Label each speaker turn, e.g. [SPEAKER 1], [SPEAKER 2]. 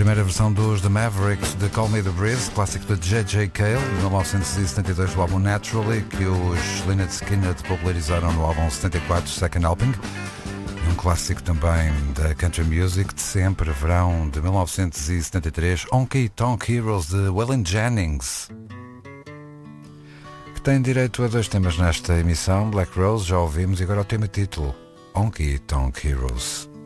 [SPEAKER 1] primeira versão dos The Mavericks de Call Me The Breeze, clássico de J.J. Cale, de 1972 do álbum Naturally, que os Lynyrd Skynyrd popularizaram no álbum 74 Second Helping. E um clássico também da country music de sempre, verão de 1973, Honky Tonk Heroes de Waylon Jennings, que tem direito a 2 temas nesta emissão. Black Rose já ouvimos e agora o tema título, Honky Tonk Heroes.